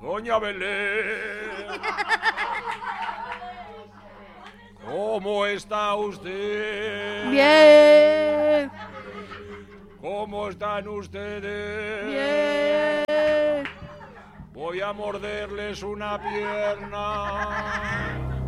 Doña Belén. ¿Cómo está usted? Bien. ¿Cómo están ustedes? Bien. Voy a morderles una pierna.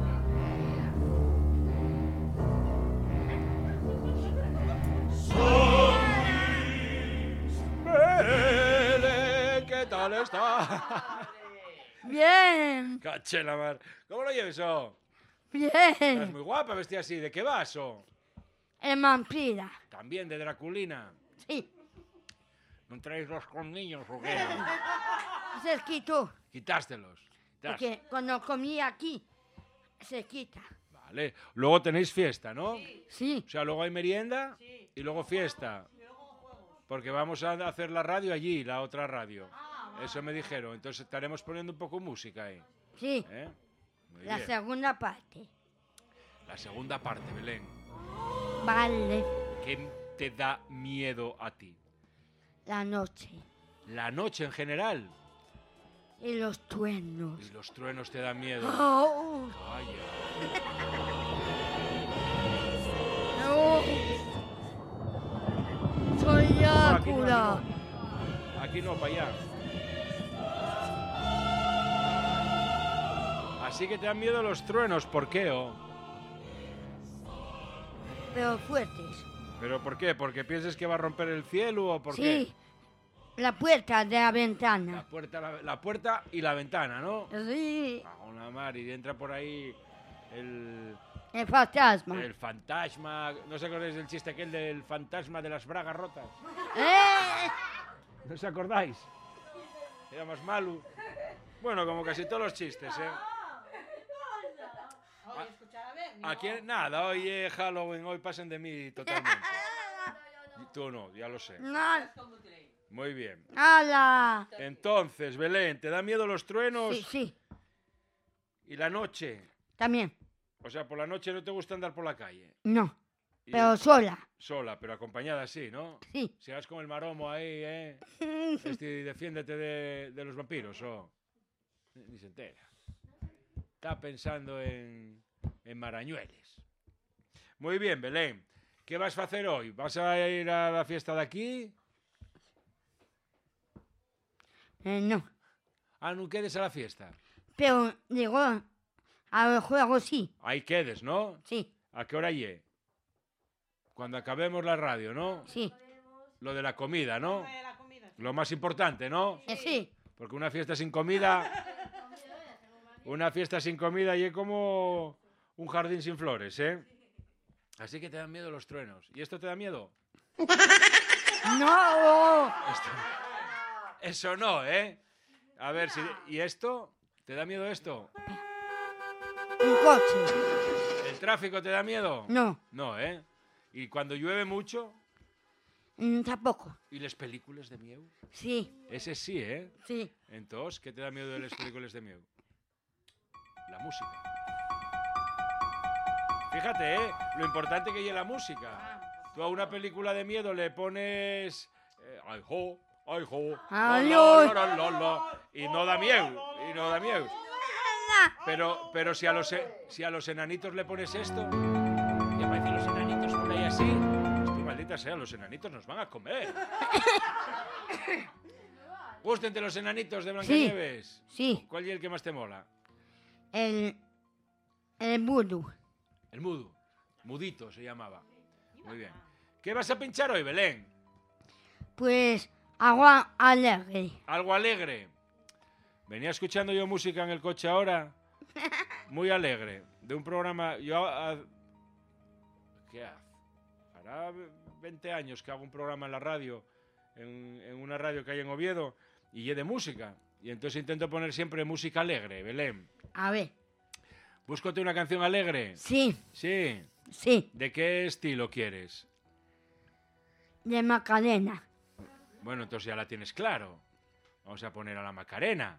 Belén, ¿qué tal está? Bien. Caché la mar. ¿Cómo lo lleves, oh? Bien. Estás muy guapa vestida así. ¿De qué vas, oh? Es vampira. También de Draculina. Sí. ¿No traéis los colmillos o qué? Se quitó. Quitástelos. Porque cuando comí aquí, se quita. Vale. Luego tenéis fiesta, ¿no? Sí. O sea, luego hay merienda y luego fiesta. Porque vamos a hacer la radio allí, la otra radio. Eso me dijeron. Entonces estaremos poniendo un poco música ahí. Sí. ¿Eh? Muy La bien. segunda parte. La segunda parte, Belén. Vale. ¿Qué te da miedo a ti? La noche. La noche en general. Y los truenos. Y los truenos te dan miedo. Oh. Calla. No. Soy Drácula. Aquí no, para allá. Así que te dan miedo los truenos. ¿Por qué, oh? Pero fuertes. ¿Pero por qué? ¿Porque piensas que va a romper el cielo o por Sí. qué? La puerta de la ventana. La puerta y la ventana, ¿no? Sí. Ah, una mar, y entra por ahí el fantasma. El fantasma. ¿No os acordáis del chiste aquel del fantasma de las bragas rotas? ¿No os acordáis? Era más malo. Bueno, como casi todos los chistes, ¿eh? Aquí nada, hoy es Halloween, hoy pasen de mí totalmente. Y tú no, ya lo sé. No. Muy bien. ¡Hala! Entonces, Belén, ¿te da miedo los truenos? Sí, sí. ¿Y la noche? También. O sea, por la noche no te gusta andar por la calle. No. Y Pero sola. sola, pero acompañada sí, ¿no? Sí. Si vas con el maromo ahí, ¿eh? Defiéndete de los vampiros, ¿o? Ni se entera. Está pensando en marañueles. Muy bien, Belén. ¿Qué vas a hacer hoy? ¿Vas a ir a la fiesta de aquí? No. Ah, no quedes a la fiesta. Pero, digo, al juego sí. Ahí quedes, ¿no? Sí. ¿A qué hora llegue? Cuando acabemos la radio, ¿no? Sí. Lo de la comida, ¿no? Lo más importante, ¿no? Sí. Porque una fiesta sin comida... Una fiesta sin comida y es como un jardín sin flores, ¿eh? Así que te dan miedo los truenos. ¿Y esto te da miedo? ¡No! Eso no, ¿eh? A ver, si... ¿Y esto? ¿Te da miedo esto? Un coche. ¿El tráfico te da miedo? No. No, ¿eh? ¿Y cuando llueve mucho? Tampoco. ¿Y las películas de miedo? Sí. Ese sí, ¿eh? Sí. Entonces, ¿qué te da miedo de las películas de miedo? La música. Fíjate, ¿eh? Lo importante que es la música. Tú a una película de miedo le pones... ay, ho, la, la, la, y no da miedo, y no da miedo. Pero si a los enanitos le pones esto, y aparecen los enanitos por ahí así, pues tú, maldita sea, los enanitos nos van a comer. ¿Gústente los enanitos de Blancanieves? Sí. ¿Cuál es el que más te mola? El mudo. El mudo. Mudito se llamaba. Muy bien. ¿Qué vas a pinchar hoy, Belén? Pues agua alegre. Algo alegre. Venía escuchando yo música en el coche ahora. Muy alegre. De un programa... ¿Qué hace? Hará 20 años que hago un programa en la radio. En una radio que hay en Oviedo. Y es de música. Y entonces intento poner siempre música alegre, Belén. A ver. Búscate una canción alegre. Sí. Sí. Sí. ¿De qué estilo quieres? De Macarena. Bueno, entonces ya la tienes claro. Vamos a poner a la Macarena.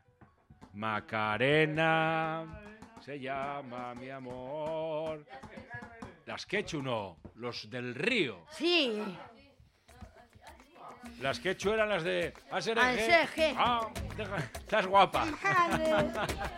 Macarena se llama mi amor. Las Quechu no, los del río. Sí. Las quechu eran las de... Aseje. Estás guapa.